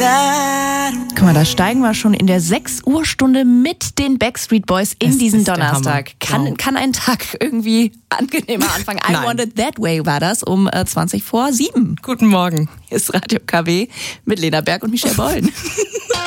Guck mal, da steigen wir schon in der 6 Uhr Stunde mit den Backstreet Boys in diesen Donnerstag. Kann ein Tag irgendwie angenehmer anfangen. I Want It That Way war das um 20 vor 7. Guten Morgen. Hier ist Radio KW mit Lena Berg und Michelle Bollen.